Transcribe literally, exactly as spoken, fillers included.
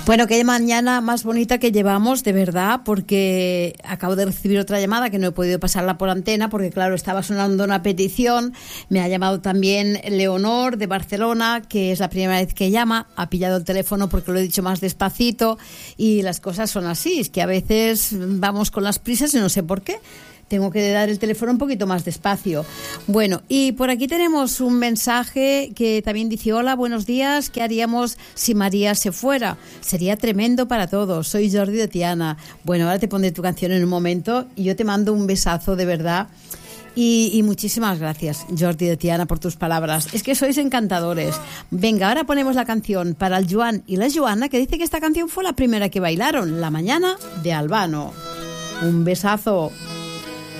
Bueno, qué mañana más bonita que llevamos, de verdad, porque acabo de recibir otra llamada que no he podido pasarla por antena porque, claro, estaba sonando una petición. Me ha llamado también Leonor de Barcelona, que es la primera vez que llama. Ha pillado el teléfono porque lo he dicho más despacito y las cosas son así. Es que a veces vamos con las prisas y no sé por qué. Tengo que dar el teléfono un poquito más despacio. Bueno, y por aquí tenemos un mensaje que también dice: hola, buenos días, ¿qué haríamos si María se fuera? Sería tremendo para todos. Soy Jordi de Tiana. Bueno, ahora te pondré tu canción en un momento y yo te mando un besazo de verdad. Y, y muchísimas gracias, Jordi de Tiana, por tus palabras. Es que sois encantadores. Venga, ahora ponemos la canción para el Joan y la Joana, que dice que esta canción fue la primera que bailaron, La Mañana de Albano. Un besazo.